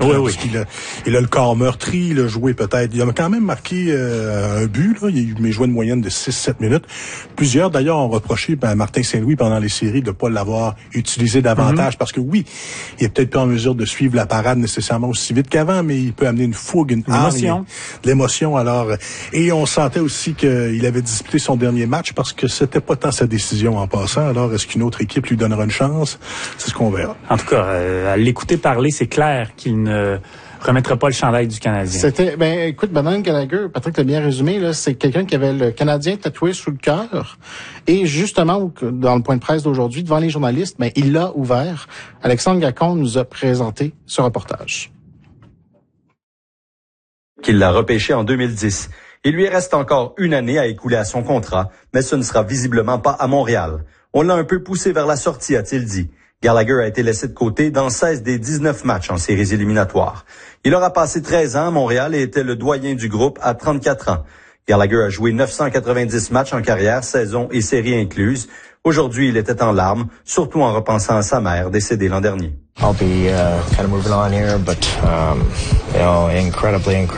Oui. Parce il a le corps meurtri, il a joué peut-être. Il a quand même marqué un but, là. Il a joué une moyenne de 6-7 minutes. Plusieurs, d'ailleurs, ont reproché à Martin Saint-Louis pendant les séries de ne pas l'avoir utilisé davantage. Parce que oui, il est peut-être pas en mesure de suivre la parade nécessairement aussi vite qu'avant, mais il peut amener une fougue, une émotion. De l'émotion. Alors, et on sentait aussi qu'il avait disputé son dernier match parce que c'était pas tant sa décision en passant. Alors, est-ce qu'une autre équipe lui donnera une chance? C'est ce qu'on verra. En tout cas, à l'écouter parler, c'est clair qu'il ne remettra pas le chandail du Canadien. Écoute, Brendan Gallagher, Patrick l'a bien résumé, là, c'est quelqu'un qui avait le Canadien tatoué sous le cœur. Et justement, dans le point de presse d'aujourd'hui, devant les journalistes, il l'a ouvert. Alexandre Gacon nous a présenté ce reportage. Qu'il l'a repêché en 2010. Il lui reste encore une année à écouler à son contrat, mais ce ne sera visiblement pas à Montréal. On l'a un peu poussé vers la sortie, a-t-il dit. Gallagher a été laissé de côté dans 16 des 19 matchs en séries éliminatoires. Il aura passé 13 ans à Montréal et était le doyen du groupe à 34 ans. Gallagher a joué 990 matchs en carrière, saison et séries incluses. Aujourd'hui, il était en larmes, surtout en repensant à sa mère, décédée l'an dernier. I'll be kind of moving on here, but incredibly.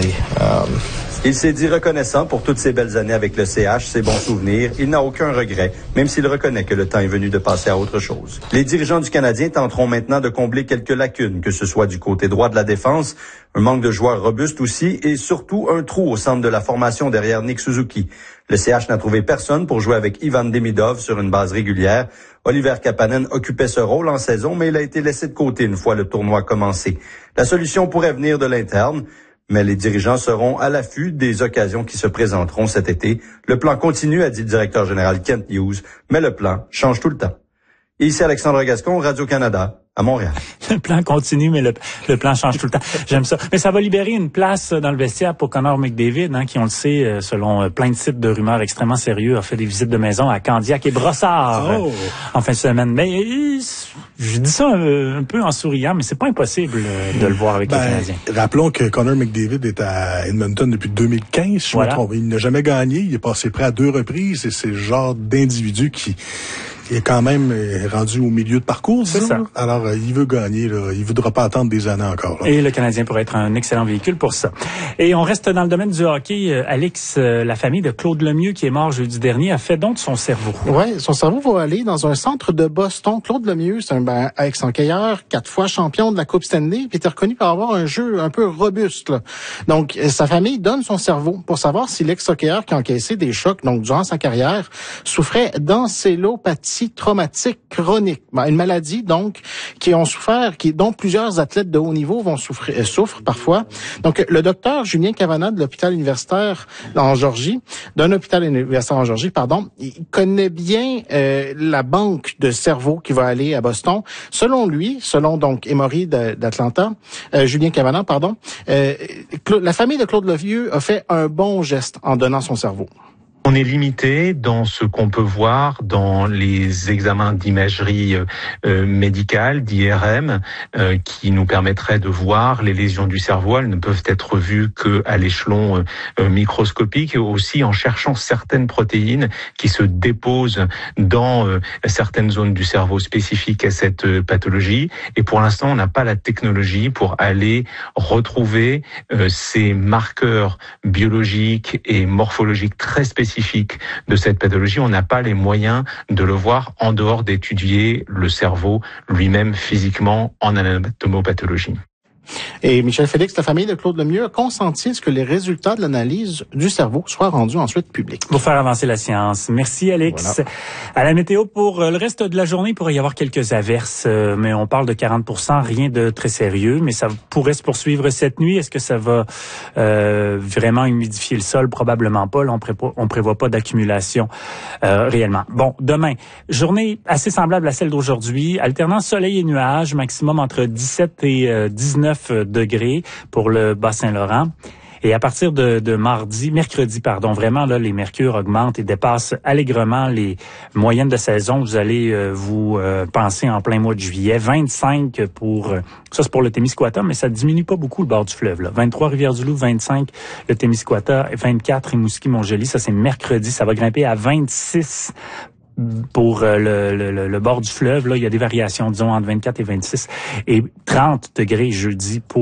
Il s'est dit reconnaissant pour toutes ces belles années avec le CH, ses bons souvenirs. Il n'a aucun regret, même s'il reconnaît que le temps est venu de passer à autre chose. Les dirigeants du Canadien tenteront maintenant de combler quelques lacunes, que ce soit du côté droit de la défense, un manque de joueurs robustes aussi, et surtout un trou au centre de la formation derrière Nick Suzuki. Le CH n'a trouvé personne pour jouer avec Ivan Demidov sur une base régulière. Oliver Kapanen occupait ce rôle en saison, mais il a été laissé de côté une fois le tournoi commencé. La solution pourrait venir de l'interne, mais les dirigeants seront à l'affût des occasions qui se présenteront cet été. Le plan continue, a dit le directeur général Kent Hughes, mais le plan change tout le temps. Ici Alexandre Gascon, Radio-Canada, à Montréal. Le plan continue, mais le plan change tout le temps. J'aime ça. Mais ça va libérer une place dans le vestiaire pour Connor McDavid, qui, on le sait, selon plein de sites de rumeurs extrêmement sérieux, a fait des visites de maison à Candiac et Brossard en fin de semaine. Mais je dis ça un peu en souriant, mais c'est pas impossible de le voir avec les Canadiens. Rappelons que Connor McDavid est à Edmonton depuis 2015, je me trompe. Il n'a jamais gagné. Il est passé près à 2 reprises et c'est le genre d'individu qui est quand même rendu au milieu de parcours. C'est ça. Alors, il veut gagner, là. Il voudra pas attendre des années encore, là. Et le Canadien pourrait être un excellent véhicule pour ça. Et on reste dans le domaine du hockey. Alex, la famille de Claude Lemieux, qui est mort jeudi dernier, a fait don de son cerveau. Ouais, son cerveau va aller dans un centre de Boston. Claude Lemieux, c'est un ex-hockeyeur, 4 fois champion de la Coupe Stanley, puis était reconnu pour avoir un jeu un peu robuste, là. Donc, sa famille donne son cerveau pour savoir si l'ex-hockeyeur qui a encaissé des chocs, donc durant sa carrière, souffrait d'encélopathie traumatique chronique, une maladie donc dont plusieurs athlètes de haut niveau souffrent parfois. Donc le docteur Julien Cavana de l'hôpital universitaire en Georgie, il connaît bien la banque de cerveau qui va aller à Boston. Selon donc Emory d'Atlanta, Julien Cavana, la famille de Claude Lemieux a fait un bon geste en donnant son cerveau. On est limité dans ce qu'on peut voir dans les examens d'imagerie médicale, d'IRM, qui nous permettraient de voir les lésions du cerveau. Elles ne peuvent être vues qu'à l'échelon microscopique, et aussi en cherchant certaines protéines qui se déposent dans certaines zones du cerveau spécifiques à cette pathologie. Et pour l'instant, on n'a pas la technologie pour aller retrouver ces marqueurs biologiques et morphologiques très spécifiques de cette pathologie. On n'a pas les moyens de le voir en dehors d'étudier le cerveau lui-même physiquement en anatomopathologie. Et Michel Félix, la famille de Claude Lemieux, a consenti à ce que les résultats de l'analyse du cerveau soient rendus ensuite publics. Pour faire avancer la science. Merci, Alex. Voilà. À la météo, pour le reste de la journée, il pourrait y avoir quelques averses, mais on parle de 40%, rien de très sérieux, mais ça pourrait se poursuivre cette nuit. Est-ce que ça va vraiment humidifier le sol? Probablement pas. Là, on prévoit pas d'accumulation réellement. Bon, demain, journée assez semblable à celle d'aujourd'hui. Alternance soleil et nuages, maximum entre 17 et 19 degrés pour le Bas-Saint-Laurent. Et à partir de mercredi, vraiment, là, les mercures augmentent et dépassent allègrement les moyennes de saison. Vous allez vous penser en plein mois de juillet. 25 ça c'est pour le Témiscouata, mais ça diminue pas beaucoup le bord du fleuve, là. 23 Rivière-du-Loup, 25 le Témiscouata, 24 Rimouski-Montjoly. Ça c'est mercredi. Ça va grimper à 26 pour le bord du fleuve. Là, il y a des variations, disons, entre 24 et 26 et 30 degrés jeudi pour